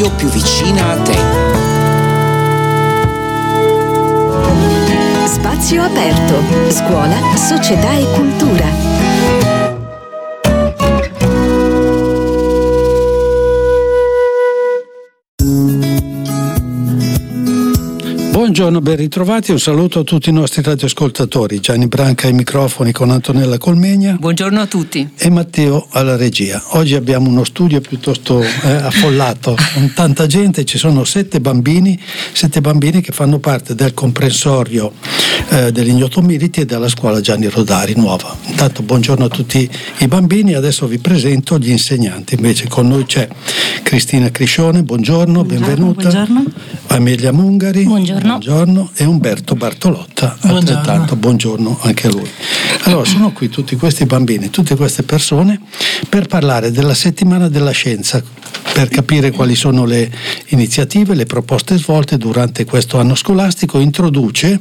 radio più vicina a te. Spazio aperto. Scuola, società e cultura. Buongiorno, ben ritrovati, un saluto a tutti i nostri radioascoltatori. Gianni Branca ai microfoni con Antonella Colmegna. Buongiorno a tutti. E Matteo alla regia. Oggi abbiamo uno studio piuttosto affollato, con tanta gente, ci sono 7 bambini che fanno parte del comprensorio dell'Ignoto Militi e della scuola Gianni Rodari nuova. Intanto buongiorno a tutti i bambini, adesso vi presento gli insegnanti. Invece con noi c'è Cristina Criscione, buongiorno, benvenuta. Buongiorno. Amelia Mungari. Buongiorno. E Umberto Bartolotta, altrettanto buongiorno anche a lui. Allora, sono qui tutti questi bambini, tutte queste persone per parlare della settimana della scienza, per capire quali sono le iniziative, le proposte svolte durante questo anno scolastico. Introduce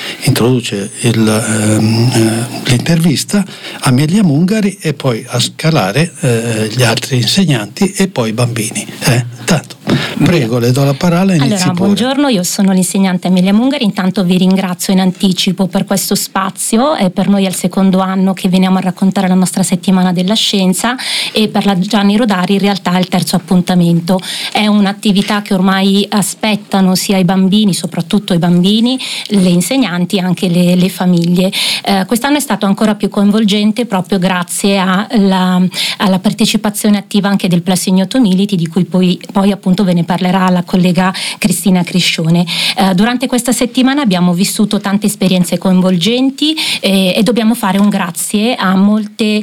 l'intervista Amelia Mungari e poi a scalare gli altri insegnanti e poi i bambini. Tanto prego, le do la parola e inizi. Allora, buongiorno, io sono l'insegnante Amelia Mungari. Intanto vi ringrazio in anticipo per questo spazio. Per noi è il secondo anno che veniamo a raccontare la nostra settimana della scienza, e per la Gianni Rodari in realtà è il terzo appuntamento. È un'attività che ormai aspettano sia i bambini, soprattutto i bambini, le insegnanti e anche le famiglie. Quest'anno è stato ancora più coinvolgente proprio grazie alla partecipazione attiva anche del Plus Ignoto Militi, di cui poi appunto ve ne parlerà la collega Cristina Criscione. Durante questa settimana abbiamo vissuto tante esperienze coinvolgenti e dobbiamo fare un grazie a molte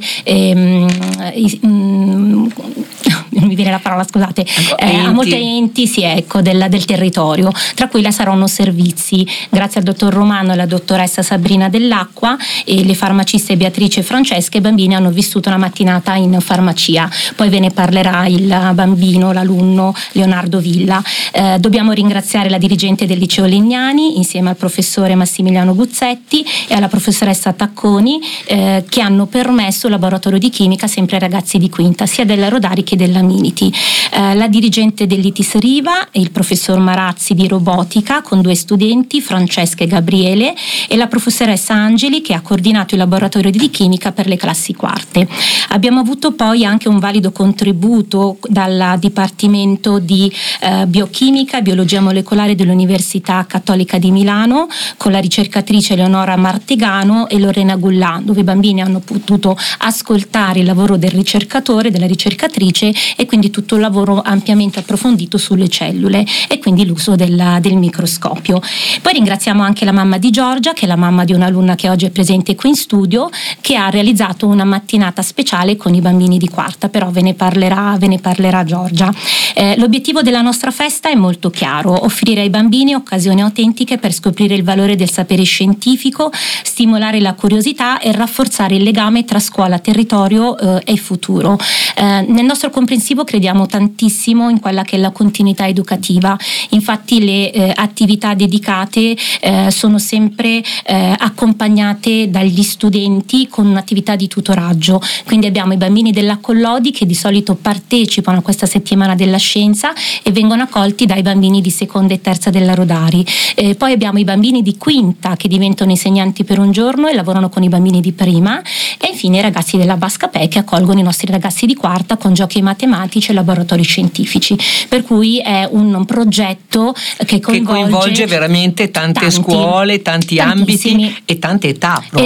non mi viene la parola, scusate, a molte enti del territorio, tra cui la Saronno Servizi. Grazie al dottor Romano e alla dottoressa Sabrina Dell'Acqua e le farmaciste Beatrice e Francesca, i bambini hanno vissuto una mattinata in farmacia. Poi ve ne parlerà il bambino, l'alunno Leonardo Villa. Dobbiamo ringraziare la dirigente del liceo Legnani insieme al professore Massimiliano Guzzetti e alla professoressa Tacconi, che hanno permesso il laboratorio di chimica sempre ai ragazzi di quinta, sia della Rodari che della Militi. La dirigente dell'ITIS Riva e il professor Marazzi di robotica con 2 studenti, Francesca e Gabriele, e la professoressa Angeli, che ha coordinato il laboratorio di chimica per le classi quarte. Abbiamo avuto poi anche un valido contributo dal Dipartimento di Biochimica e Biologia Molecolare dell'Università Cattolica di Milano, con la ricercatrice Eleonora Martigano e Lorena Gullan, dove i bambini hanno potuto ascoltare il lavoro del ricercatore, della ricercatrice, e quindi tutto il lavoro ampiamente approfondito sulle cellule e quindi l'uso del microscopio. Poi ringraziamo anche la mamma di Giorgia, che è la mamma di un'alunna che oggi è presente qui in studio, che ha realizzato una mattinata speciale con i bambini di quarta, però ve ne parlerà Giorgia. L'obiettivo della nostra festa è molto chiaro: offrire ai bambini occasioni autentiche per scoprire il valore del sapere scientifico, stimolare la curiosità e rafforzare il legame tra scuola, territorio e futuro. Nel nostro comprensivo crediamo tantissimo in quella che è la continuità educativa. Infatti le attività dedicate sono sempre accompagnate dagli studenti con un'attività di tutoraggio. Quindi abbiamo i bambini della Collodi che di solito partecipano a questa settimana della scienza e vengono accolti dai bambini di seconda e terza della Rodari. Poi abbiamo i bambini di quinta che diventano insegnanti per un giorno e lavorano con i bambini di prima, e infine i ragazzi della Bascapè che accolgono i nostri ragazzi di quarta con giochi matematici e laboratori scientifici. Per cui è un progetto che coinvolge veramente tante scuole, tanti ambiti e tante età proprio.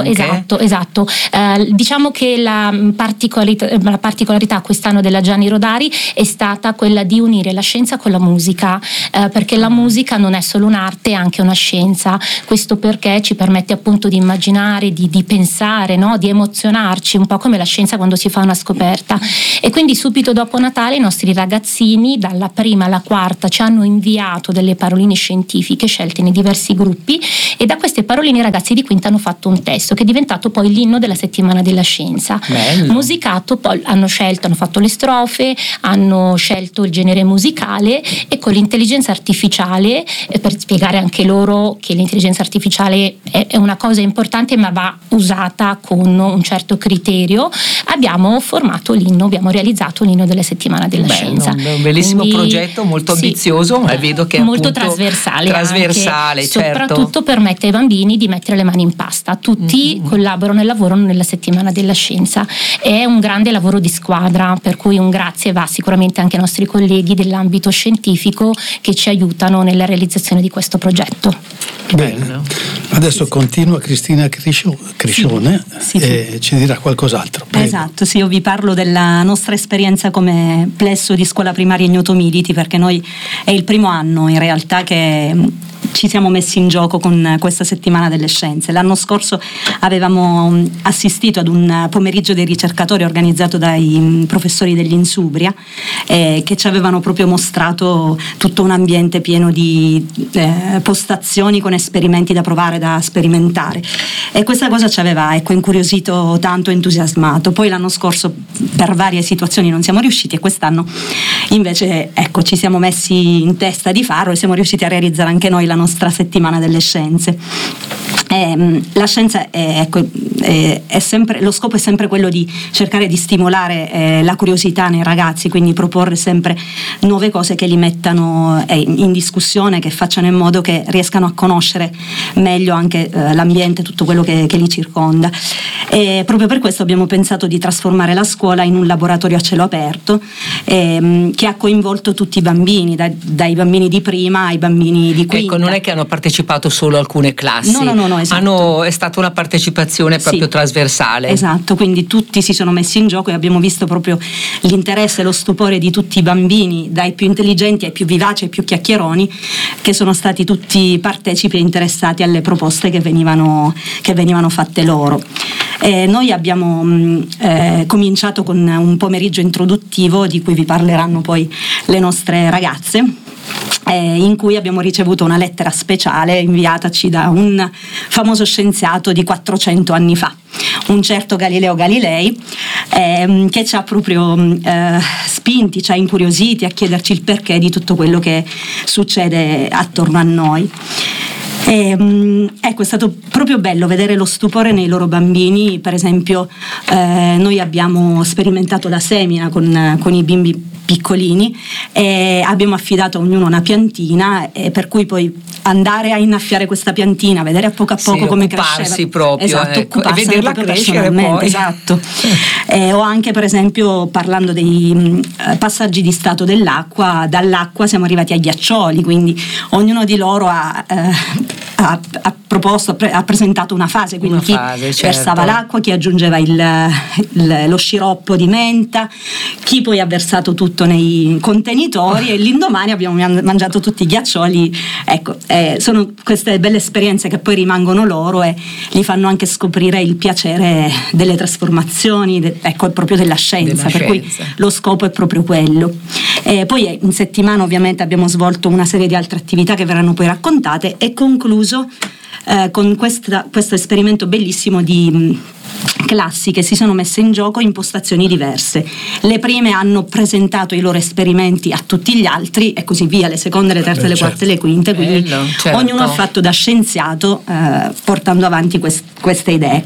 Esatto. Diciamo che la particolarità quest'anno della Gianni Rodari è stata quella di unire la scienza con la musica, perché la musica non è solo un'arte, è anche una scienza. Questo perché ci permette appunto di immaginare, di pensare, no? Di emozionarci, un po' come la scienza quando si fa una scoperta. E quindi subito dopo Natale i nostri ragazzini, dalla prima alla quarta, ci hanno inviato delle paroline scientifiche scelte nei diversi gruppi, e da queste paroline i ragazzi di quinta hanno fatto un testo che è diventato poi l'inno della settimana della scienza. Bello. Musicato, poi hanno fatto le strofe, hanno scelto il genere musicale, e con l'intelligenza artificiale, per spiegare anche loro che l'intelligenza artificiale è una cosa importante ma va usata con un certo criterio, abbiamo realizzato l'inno della settimana della scienza. Un bellissimo progetto, molto ambizioso, ma vedo che è molto trasversale anche, certo. Soprattutto permette ai bambini di mettere le mani in pasta. Tutti collaborano e lavorano nella settimana della scienza. È un grande lavoro di squadra, per cui un grazie va sicuramente anche ai nostri colleghi dell'ambito scientifico che ci aiutano nella realizzazione di questo progetto. Bene, adesso continua Cristina Criscione e ci dirà qualcos'altro. Prego. Esatto, sì, io vi parlo della nostra esperienza come plesso di scuola primaria Ignoto Militi, perché noi è il primo anno in realtà che ci siamo messi in gioco con questa settimana delle scienze. L'anno scorso avevamo assistito ad un pomeriggio dei ricercatori organizzato dai professori dell'Insubria che ci avevano proprio mostrato tutto un ambiente pieno di postazioni con esperimenti da provare, da sperimentare, e questa cosa ci aveva incuriosito tanto, entusiasmato. Poi l'anno scorso per varie situazioni non siamo riusciti e quest'anno invece ci siamo messi in testa di farlo e siamo riusciti a realizzare anche noi la nostra settimana delle scienze. La scienza è sempre, lo scopo è sempre quello di cercare di stimolare la curiosità nei ragazzi, quindi proporre sempre nuove cose che li mettano in discussione, che facciano in modo che riescano a conoscere meglio anche l'ambiente, tutto quello che li circonda. E proprio per questo abbiamo pensato di trasformare la scuola in un laboratorio a cielo aperto che ha coinvolto tutti i bambini, dai bambini di prima ai bambini di quinta. Non è che hanno partecipato solo alcune classi, no, esatto. È stata una partecipazione proprio trasversale. Esatto, quindi tutti si sono messi in gioco e abbiamo visto proprio l'interesse e lo stupore di tutti i bambini, dai più intelligenti ai più vivaci ai più chiacchieroni, che sono stati tutti partecipi e interessati alle proposte che venivano fatte loro. Noi abbiamo cominciato con un pomeriggio introduttivo di cui vi parleranno poi le nostre ragazze, in cui abbiamo ricevuto una lettera speciale inviataci da un famoso scienziato di 400 anni fa, un certo Galileo Galilei, che ci ha proprio spinti, ci ha incuriositi a chiederci il perché di tutto quello che succede attorno a noi. È stato proprio bello vedere lo stupore nei loro bambini. Per esempio noi abbiamo sperimentato la semina con i bimbi piccolini e abbiamo affidato a ognuno una piantina, per cui poi andare a innaffiare questa piantina, vedere a poco come cresceva, proprio, esatto, e vederla crescere poi. Esatto. O anche per esempio parlando dei passaggi di stato dell'acqua, dall'acqua siamo arrivati ai ghiaccioli, quindi ognuno di loro ha presentato una fase, quindi chi versava l'acqua, chi aggiungeva lo sciroppo di menta, chi poi ha versato tutto nei contenitori, e l'indomani abbiamo mangiato tutti i ghiaccioli. Sono queste belle esperienze che poi rimangono loro e li fanno anche scoprire il piacere delle trasformazioni, proprio della scienza, per cui lo scopo è proprio quello. Poi in settimana ovviamente abbiamo svolto una serie di altre attività che verranno poi raccontate e concluso con questo esperimento bellissimo di classi che si sono messe in gioco in postazioni diverse. Le prime hanno presentato i loro esperimenti a tutti gli altri e così via, le seconde, le terze, le quarte, le quinte, quindi ognuno ha fatto da scienziato portando avanti queste idee,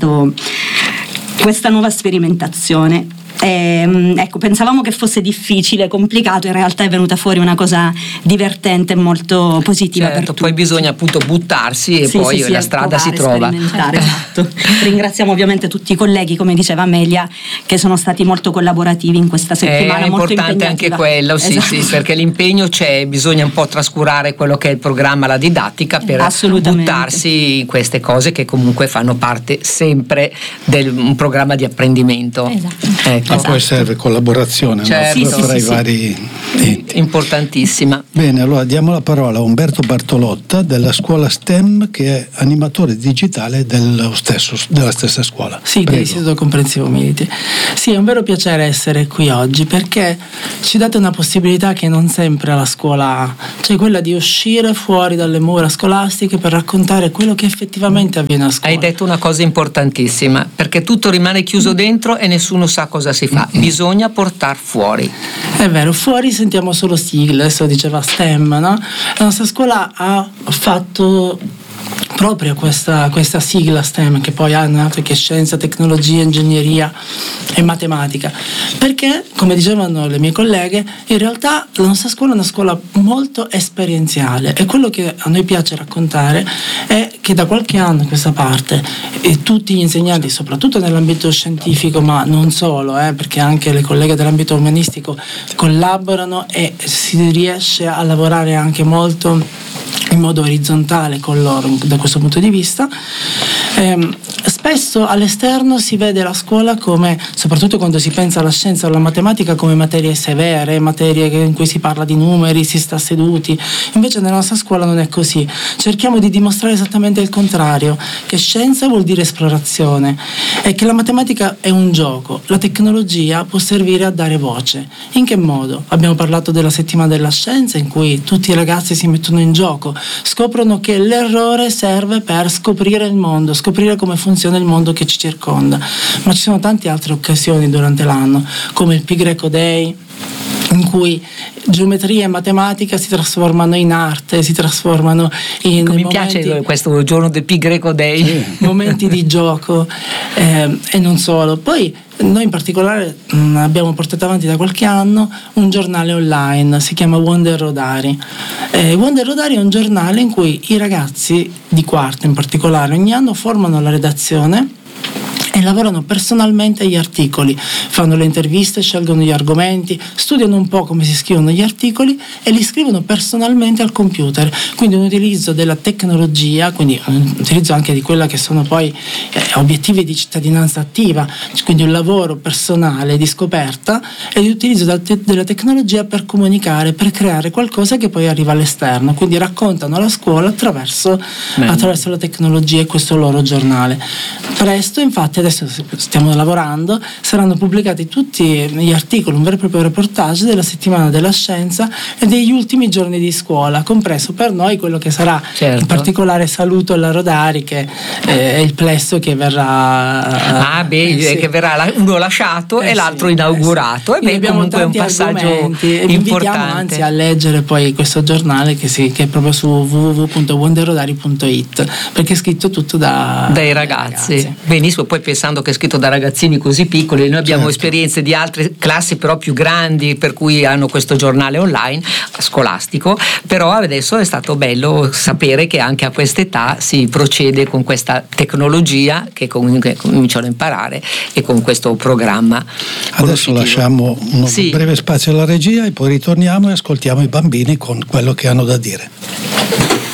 questa nuova sperimentazione. Pensavamo che fosse difficile, complicato, in realtà è venuta fuori una cosa divertente e molto positiva per tutti. Poi bisogna appunto buttarsi e poi la strada si trova. Esatto. Ringraziamo ovviamente tutti i colleghi, come diceva Amelia, che sono stati molto collaborativi in questa settimana. È importante anche quello, sì, perché l'impegno c'è, bisogna un po' trascurare quello che è il programma, la didattica, per buttarsi in queste cose che comunque fanno parte sempre un programma di apprendimento. Poi serve collaborazione tra i vari enti. Importantissima. Bene, allora diamo la parola a Umberto Bartolotta della scuola STEM, che è animatore digitale della stessa scuola. Sì, dell'Istituto Comprensivo Militi. Sì, è un vero piacere essere qui oggi, perché ci date una possibilità che non sempre la scuola ha, cioè quella di uscire fuori dalle mura scolastiche per raccontare quello che effettivamente avviene a scuola. Hai detto una cosa importantissima, perché tutto rimane chiuso dentro e nessuno sa cosa si fa, bisogna portar fuori. È vero, fuori sentiamo solo sigle, adesso diceva STEM, no? La nostra scuola ha fatto proprio questa sigla STEM, che poi hanno altro che scienza, tecnologia, ingegneria e matematica, perché, come dicevano le mie colleghe, in realtà la nostra scuola è una scuola molto esperienziale, e quello che a noi piace raccontare è che da qualche anno a questa parte tutti gli insegnanti, soprattutto nell'ambito scientifico, ma non solo, perché anche le colleghe dell'ambito umanistico collaborano e si riesce a lavorare anche molto in modo orizzontale con loro da questo punto di vista. Spesso all'esterno si vede la scuola come, soprattutto quando si pensa alla scienza o alla matematica, come materie severe, materie in cui si parla di numeri, si sta seduti. Invece nella nostra scuola non è così. Cerchiamo di dimostrare esattamente il contrario, che scienza vuol dire esplorazione e che la matematica è un gioco. La tecnologia può servire a dare voce. In che modo? Abbiamo parlato della settimana della scienza, in cui tutti i ragazzi si mettono in gioco, scoprono che l'errore serve per scoprire il mondo, scoprire come funziona il mondo che ci circonda. Ma ci sono tante altre occasioni durante l'anno, come il Pi Greco Day, in cui geometria e matematica si trasformano in arte, si trasformano in mi piace questo giorno del Pi Greco Day, momenti di gioco, e non solo. Poi noi in particolare abbiamo portato avanti da qualche anno un giornale online, si chiama Wonder Rodari. Wonder Rodari è un giornale in cui i ragazzi di quarta in particolare ogni anno formano la redazione e lavorano personalmente agli articoli, fanno le interviste, scelgono gli argomenti, studiano un po' come si scrivono gli articoli e li scrivono personalmente al computer. Quindi un utilizzo della tecnologia, quindi un utilizzo anche di quella che sono poi obiettivi di cittadinanza attiva, quindi un lavoro personale di scoperta e di utilizzo della tecnologia per comunicare, per creare qualcosa che poi arriva all'esterno. Quindi raccontano la scuola attraverso la tecnologia e questo loro giornale. Presto, infatti, adesso stiamo lavorando, saranno pubblicati tutti gli articoli, un vero e proprio reportage della settimana della scienza e degli ultimi giorni di scuola, compreso per noi quello che sarà, certo, in particolare saluto alla Rodari, che è il plesso che verrà che verrà uno lasciato e l'altro inaugurato. E comunque è un passaggio importante. Invitiamo anzi a leggere poi questo giornale che è proprio su www.wonderrodari.it, perché è scritto tutto dai ragazzi. Benissimo, poi pensando che è scritto da ragazzini così piccoli, noi abbiamo esperienze di altre classi però più grandi, per cui hanno questo giornale online scolastico, però adesso è stato bello sapere che anche a quest'età si procede con questa tecnologia che comunque cominciano a imparare e con questo programma. Adesso lasciamo un breve spazio alla regia e poi ritorniamo e ascoltiamo i bambini con quello che hanno da dire.